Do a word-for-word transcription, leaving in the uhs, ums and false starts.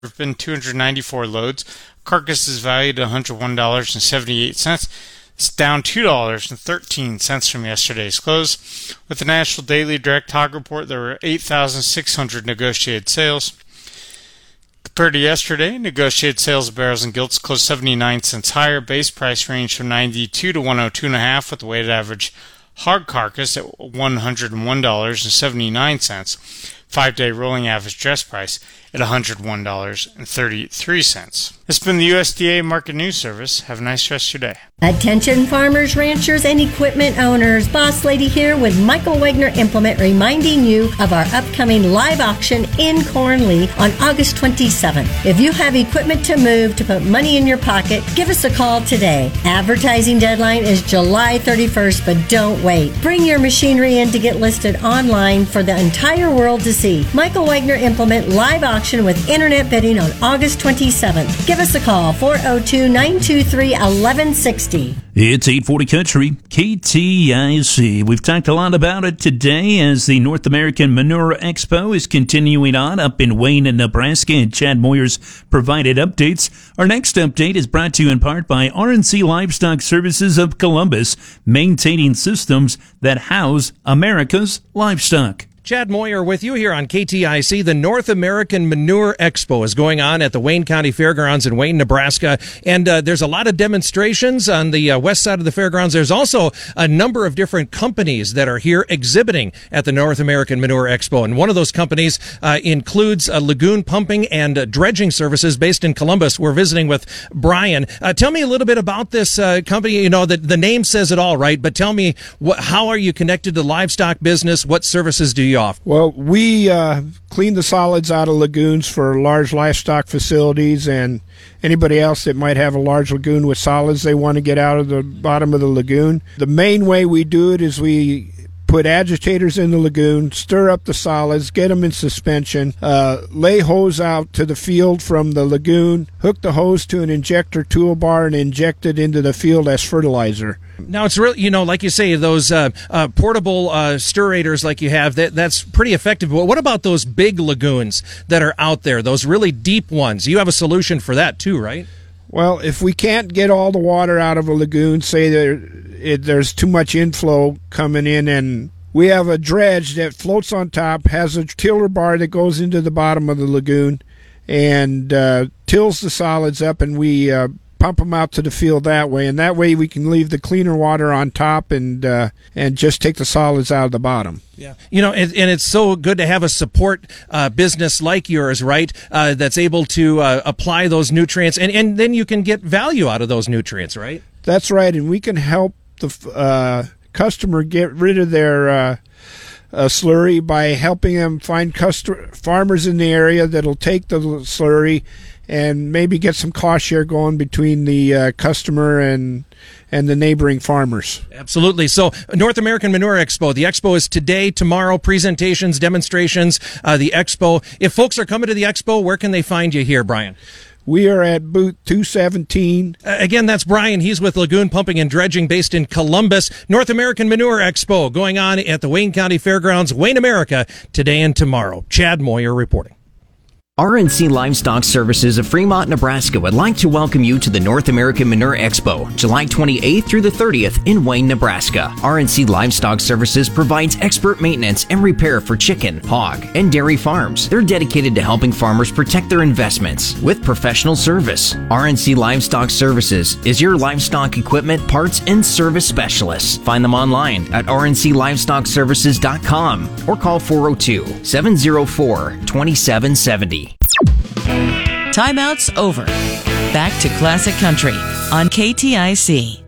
There have been two hundred ninety-four loads. Carcass is valued at one hundred one dollars and seventy-eight cents. It's down two dollars and thirteen cents from yesterday's close. With the National Daily Direct Hog Report, there were eight thousand six hundred negotiated sales. Compared to yesterday, negotiated sales of barrels and gilts closed seventy-nine cents higher. Base price ranged from ninety-two to one oh two point five, with the weighted average hog carcass at one hundred one dollars and seventy-nine cents. Five-day rolling average dress price at one hundred one dollars and thirty-three cents. This has been the U S D A Market News Service. Have a nice rest of your day. Attention farmers, ranchers, and equipment owners. Boss Lady here with Michael Wagner Implement, reminding you of our upcoming live auction in Cornley on August twenty-seventh. If you have equipment to move to put money in your pocket, give us a call today. Advertising deadline is July thirty-first, but don't wait. Bring your machinery in to get listed online for the entire world to see. Michael Wagner Implement live auction with internet bidding on August twenty-seventh. Give us a call, four oh two, nine two three, one one six oh. It's eight forty Country, K T I C. We've talked a lot about it today as the North American Manure Expo is continuing on up in Wayne, Nebraska, and Chad Moyers provided updates. Our next update is brought to you in part by R and C Livestock Services of Columbus, maintaining systems that house America's livestock. Chad Moyer with you here on K T I C. The North American Manure Expo is going on at the Wayne County Fairgrounds in Wayne, Nebraska. And uh, there's a lot of demonstrations on the uh, west side of the fairgrounds. There's also a number of different companies that are here exhibiting at the North American Manure Expo. And one of those companies uh, includes uh, Lagoon Pumping and uh, Dredging Services based in Columbus. We're visiting with Brian. Uh, tell me a little bit about this uh, company. You know, the, the name says it all, right? But tell me, what, how are you connected to livestock business? What services do you offer? Well, we uh, clean the solids out of lagoons for large livestock facilities and anybody else that might have a large lagoon with solids they want to get out of the bottom of the lagoon. The main way we do it is we put agitators in the lagoon, stir up the solids, get them in suspension, uh, lay hose out to the field from the lagoon, hook the hose to an injector toolbar, and inject it into the field as fertilizer. Now, it's really, you know, like you say, those uh, uh, portable uh, stirrators like you have, that that's pretty effective. But what about those big lagoons that are out there, those really deep ones? You have a solution for that too, right? Well, if we can't get all the water out of a lagoon, say there, it, there's too much inflow coming in, and we have a dredge that floats on top, has a tiller bar that goes into the bottom of the lagoon and uh, tills the solids up, and we uh, pump them out to the field that way, and that way we can leave the cleaner water on top and uh, and just take the solids out of the bottom. Yeah, you know, and, and it's so good to have a support uh, business like yours, right, uh, that's able to uh, apply those nutrients, and, and then you can get value out of those nutrients, right? That's right, and we can help the uh, customer get rid of their uh, uh, slurry by helping them find customer, farmers in the area that'll take the slurry and maybe get some cost share going between the uh, customer and and the neighboring farmers. Absolutely. So, North American Manure Expo. The expo is today, tomorrow, presentations, demonstrations, uh, the expo. If folks are coming to the expo, where can they find you here, Brian? We are at booth two seventeen. Uh, again, that's Brian. He's with Lagoon Pumping and Dredging based in Columbus. North American Manure Expo going on at the Wayne County Fairgrounds, Wayne, America, today and tomorrow. Chad Moyer reporting. R and C Livestock Services of Fremont, Nebraska would like to welcome you to the North American Manure Expo, July twenty-eighth through the thirtieth in Wayne, Nebraska. R and C Livestock Services provides expert maintenance and repair for chicken, hog, and dairy farms. They're dedicated to helping farmers protect their investments with professional service. R and C Livestock Services is your livestock equipment, parts, and service specialist. Find them online at r n c livestock services dot com or call four oh two, seven oh four, two seven seven oh. Timeout's over. Back to Classic Country on K T I C.